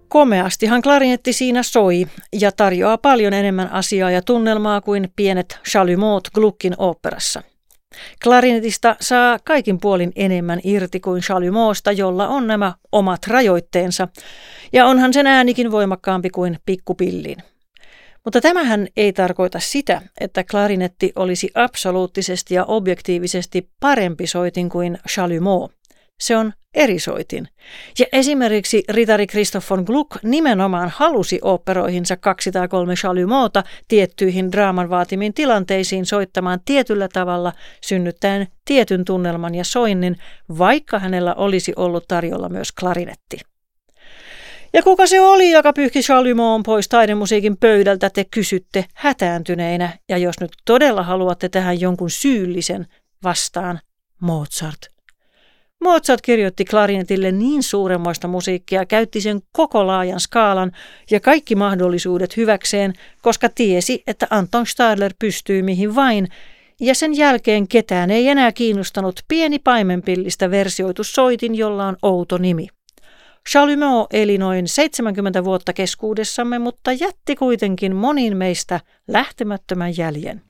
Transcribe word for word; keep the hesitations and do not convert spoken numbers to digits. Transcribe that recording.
Komeastihan klarinetti siinä soi ja tarjoaa paljon enemmän asiaa ja tunnelmaa kuin pienet chalumeaut Gluckin oopperassa. Klarinetista saa kaikin puolin enemmän irti kuin chalumeausta, jolla on nämä omat rajoitteensa, ja onhan sen äänikin voimakkaampi kuin pikkupillin. Mutta tämähän ei tarkoita sitä, että klarinetti olisi absoluuttisesti ja objektiivisesti parempi soitin kuin chalumeau. Se on eri soitin. Ja esimerkiksi ritari Christoph von Gluck nimenomaan halusi oopperoihinsa kaksi tai kolme chalumeauta tiettyihin draaman vaatimiin tilanteisiin soittamaan tietyllä tavalla, synnyttäen tietyn tunnelman ja soinnin, vaikka hänellä olisi ollut tarjolla myös klarinetti. Ja kuka se oli, joka pyyhki chalumeaun pois taidemusiikin pöydältä, te kysytte hätääntyneinä, ja jos nyt todella haluatte tähän jonkun syyllisen, vastaan Mozart. Mozart kirjoitti klarinetille niin suuremmoista musiikkia, käytti sen koko laajan skaalan ja kaikki mahdollisuudet hyväkseen, koska tiesi, että Anton Stadler pystyy mihin vain, ja sen jälkeen ketään ei enää kiinnostanut pieni paimenpillistä versioitu soitin, jolla on outo nimi. Chalumeau eli noin seitsemänkymmentä vuotta keskuudessamme, mutta jätti kuitenkin moniin meistä lähtemättömän jäljen.